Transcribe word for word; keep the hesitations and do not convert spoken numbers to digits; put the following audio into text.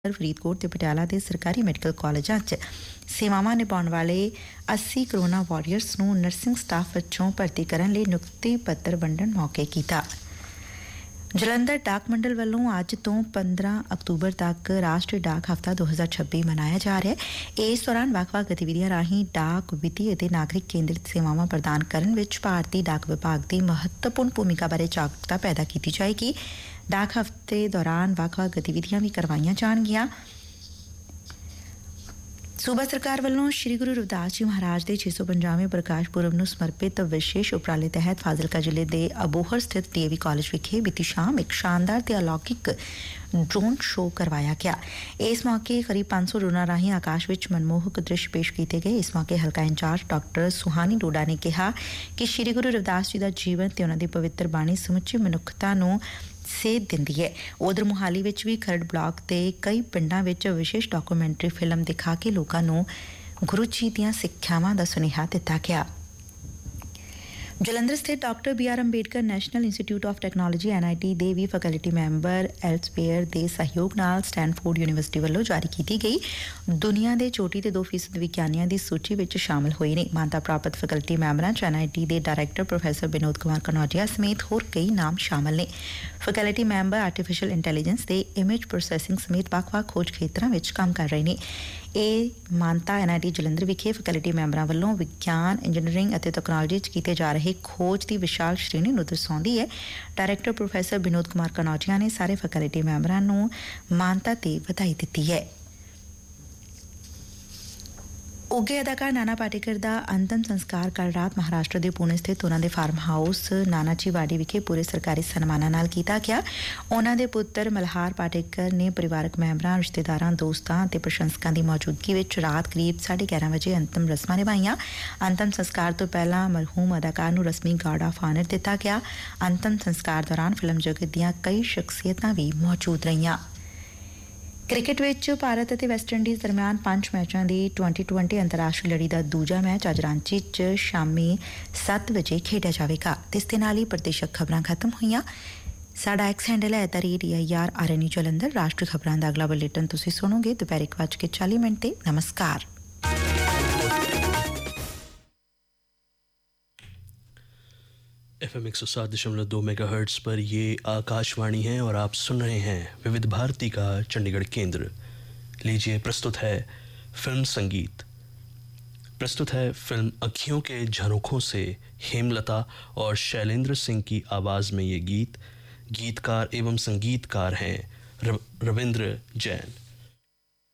फरीदकोट ते पटियाला दे सरकारी मैडिकल कालेजां च सेवावां निभाउण वाले अस्सी कोरोना वारियर्स नूं नर्सिंग स्टाफ वच्चों भर्ती करन लई नियुक्ति पत्र वंडण मौके कीता। जलंधर डाक मंडल वालों अज तो पंद्रह अक्तूबर तक राष्ट्रीय डाक हफ्ता दो हज़ार छब्बीस मनाया जा रहा है। इस दौरान वख-वख गतिविधियां राहीं डाक वित्तीय ते नागरिक केंद्रित सेवावां प्रदान करन विच भारतीय डाक विभाग की महत्वपूर्ण भूमिका बारे जागरूकता पैदा की जाएगी। डाक हफ्ते दौरान वख-वख गतिविधियां भी करवाईयां जाणगियां। सूबा सरकार वालों श्री गुरु रविदास जी महाराज के छे सौ पंजावें प्रकाश पुरब नूं समर्पित विशेष उपराले तहत फाजिलका जिले के अबोहर स्थित डीएवी कॉलेज विखे बीती शाम एक शानदार ते अलौकिक ड्रोन शो करवाया गया। इस मौके करीब पांच सौ ड्रोनां राहीं आकाश विच मनमोहक दृश्य पेश किए गए। इस मौके हलका इंचार्ज डॉक्टर सुहानी डोडा ने कहा कि श्री गुरु रविदास जी का जीवन ते उन्हां दी पवित्र बाणी समुची मनुखता नूं सेध दिंदी है। उधर मोहाली विच भी खरड़ ब्लॉक ते कई पिंडां विच विशेष डॉक्यूमेंटरी फिल्म दिखा के लोकां नूं गुरु जी दीआं सिक्ख्यावां दा सुनेहा दिता गया। जलंधर स्थित doctor B are Ambedkar national institute of technology N I T दे भी फैकल्टी मैंबर एल्सवेयर दे सहयोग नाल स्टैनफोर्ड यूनीवर्सिटी वालों जारी की गई दुनिया के चोटी के दो फीसद विग्यानियों की सूची में शामिल हुए ने। मानता प्राप्त फैकल्टी मैंबरां च एन आई टी के डायरैक्टर प्रोफैसर विनोद कुमार कनौजिया समेत होर कई नाम शामिल ने। फैकल्टी मैंबर आर्टिफिशियल इंटैलीजेंस ते इमेज प्रोसैसिंग समेत वख-वख खोज खेतरां विच काम कर रहे हैं। ਇਹ ਮਾਨਤਾ एन आई टी ਜਲੰਧਰ ਵਿਖੇ ਫੈਕਲਟੀ ਮੈਂਬਰਾਂ ਵੱਲੋਂ ਵਿਗਿਆਨ ਇੰਜੀਨੀਅਰਿੰਗ ਅਤੇ ਤਕਨਾਲੋਜੀ 'ਚ ਕੀਤੇ ਜਾ ਰਹੇ ਖੋਜ ਦੀ ਵਿਸ਼ਾਲ ਸ਼੍ਰੇਣੀ ਨੂੰ ਦਰਸਾਉਂਦੀ ਹੈ। ਡਾਇਰੈਕਟਰ ਪ੍ਰੋਫੈਸਰ ਵਿਨੋਦ ਕੁਮਾਰ ਕਨੌਜੀਆ ਨੇ ਸਾਰੇ ਫੈਕਲਟੀ ਮੈਂਬਰਾਂ ਨੂੰ ਮਾਨਤਾ ਤੇ ਵਧਾਈ ਦਿੱਤੀ ਹੈ। उगे अदाकार नाना पाटेकर का अंतिम संस्कार कल रात महाराष्ट्र के पुणे स्थित उन्होंने फार्म हाउस नानाची वाड़ी विखे पूरे सरकारी सन्मानां नाल कीता गया। उन्होंने पुत्र मल्हार पाटेकर ने परिवारक मैंबरां रिश्तेदारां दोस्तां ते प्रशंसकां की मौजूदगी विच रात करीब साढ़े ग्यारह बजे अंतिम रस्मां निभाईयां। अंतिम संस्कार तो पहला मरहूम अदाकार नूं रस्मी गार्ड ऑफ ऑनर दिता गया। अंतिम संस्कार दौरान फिल्म जगत दीआं कई शख्सियतां भी मौजूद रहियां। क्रिकेट विच भारत और वैस्ट इंडीज़ दरमियान पांच मैचों की ट्वेंटी ट्वेंटी अंतरराष्ट्रीय लड़ी का दूजा मैच अज रांची च शामी सत्त बजे खेडिया जाएगा। इस दे नाल ही प्रदेशक खबरां खत्म हुईयां। साडा एक्स हैंडल है at the rate A I R are N E Jalandhar. राष्ट्रीय खबरां दा अगला बुलेटिन तुसीं सुणोगे दोपहर एक बज के चालीस मिनट ते। नमस्कार। एफ एम एक सौ सात दशमलव दो मेगा हर्ट्स पर ये आकाशवाणी है और आप सुन रहे हैं विविध भारती का चंडीगढ़ केंद्र। लीजिए प्रस्तुत है फिल्म संगीत। प्रस्तुत है फिल्म अखियों के झरोखों से हेमलता और शैलेंद्र सिंह की आवाज़ में ये गीत। गीतकार एवं संगीतकार हैं रविंद्र जैन।